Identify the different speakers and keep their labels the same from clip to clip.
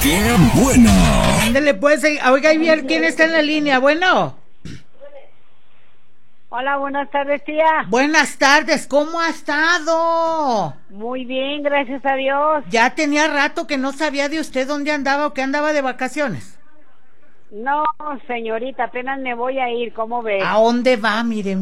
Speaker 1: ¡Qué bueno!
Speaker 2: Ándele pues, oiga, bien, ¿quién está en la línea? Bueno.
Speaker 3: Hola, buenas tardes, tía.
Speaker 2: Buenas tardes, ¿cómo ha estado?
Speaker 3: Muy bien, gracias a Dios.
Speaker 2: Ya tenía rato que no sabía de usted dónde andaba o que andaba de vacaciones.
Speaker 3: No, señorita, apenas me voy a ir, ¿cómo ves?
Speaker 2: ¿A dónde va? Mire.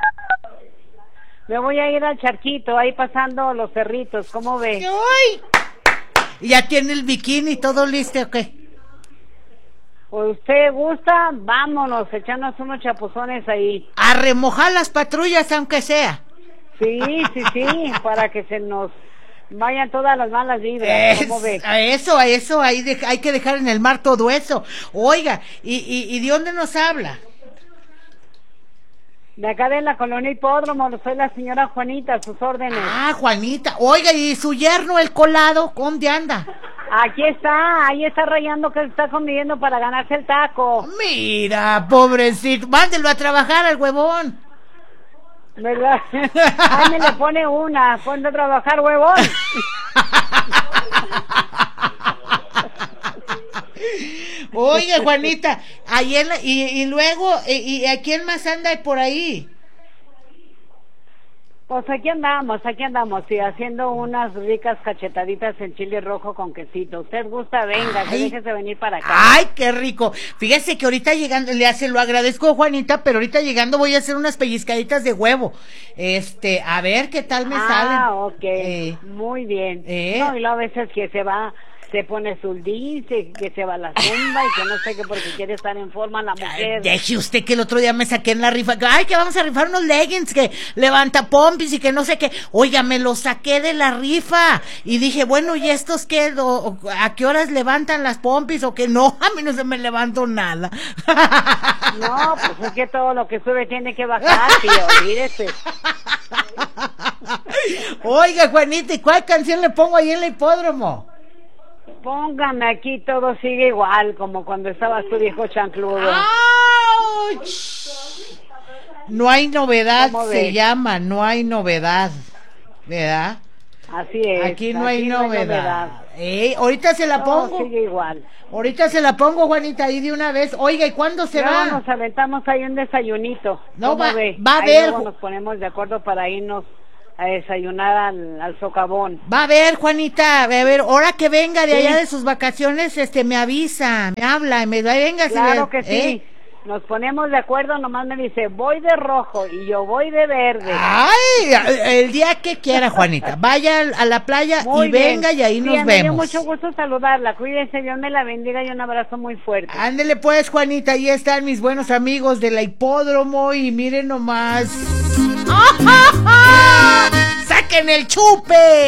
Speaker 3: Me voy a ir al charquito, ahí pasando los cerritos, ¿cómo ves?
Speaker 2: ¡Ay! ¿Ya tiene el bikini todo listo o qué?
Speaker 3: Pues usted gusta, vámonos, echarnos unos chapuzones ahí.
Speaker 2: A remojar las patrullas aunque sea.
Speaker 3: Sí, para que se nos vayan todas las malas vibras, ¿cómo ves?
Speaker 2: A eso, hay que dejar en el mar todo eso. Oiga, ¿y de dónde nos habla?
Speaker 3: De acá de la colonia Hipódromo, soy la señora Juanita, a sus órdenes.
Speaker 2: Ah, Juanita. Oiga, ¿y su yerno, el colado, dónde anda?
Speaker 3: Aquí está, ahí está rayando que se está comiendo para ganarse el taco.
Speaker 2: Mira, pobrecito, mándelo a trabajar al huevón.
Speaker 3: ¿Verdad? Ahí me le pone una, ponte a trabajar, huevón.
Speaker 2: Oye, Juanita, ahí y luego, ¿y a quién más anda por ahí?
Speaker 3: Pues aquí andamos, sí, haciendo unas ricas cachetaditas en chile rojo con quesito. Usted gusta, venga, déjese venir para acá.
Speaker 2: ¡Ay, qué rico! Fíjese que ahorita llegando, lo agradezco, Juanita, pero ahorita llegando voy a hacer unas pellizcaditas de huevo. A ver qué tal me salen.
Speaker 3: Ah, ok, muy bien. No, y luego a veces que se pone su dulce, que se va a la zumba y que no sé qué porque quiere estar en forma la mujer.
Speaker 2: Deje usted que el otro día me saqué en la rifa. Ay, que vamos a rifar unos leggings que levanta pompis y que no sé qué. Oiga, me los saqué de la rifa y dije, bueno, ¿y estos qué? ¿A qué horas levantan las pompis o qué? No, a mí no se me levantó nada.
Speaker 3: No, pues es que todo lo que sube tiene que bajar, tío, olvídese.
Speaker 2: Oiga, Juanita, ¿y cuál canción le pongo ahí en el hipódromo?
Speaker 3: Póngame aquí, todo sigue igual, como cuando estabas tu viejo chancludo.
Speaker 2: ¡Auch! No hay novedad, se llama, no hay novedad, ¿verdad?
Speaker 3: Así es.
Speaker 2: Aquí no hay novedad. Ahorita se la pongo.
Speaker 3: Todo sigue igual.
Speaker 2: Ahorita se la pongo, Juanita, ahí de una vez. Oiga, ¿y cuándo se va?
Speaker 3: Nos aventamos ahí un desayunito.
Speaker 2: No, va a
Speaker 3: ahí
Speaker 2: ver.
Speaker 3: Luego nos ponemos de acuerdo para irnos a desayunar al socavón.
Speaker 2: Va a ver, Juanita, a ver, ahora que venga de allá de sus vacaciones, me avisa, me habla, venga.
Speaker 3: Claro que sí. Nos ponemos de acuerdo, nomás me dice, voy de rojo y yo voy de verde.
Speaker 2: Ay, el día que quiera, Juanita, vaya a la playa y venga y ahí nos vemos.
Speaker 3: Me dio mucho gusto saludarla, cuídense, Dios me la bendiga y un abrazo muy fuerte.
Speaker 2: Ándele pues, Juanita, ahí están mis buenos amigos de la Hipódromo y miren nomás. ¡Saquen el chupe!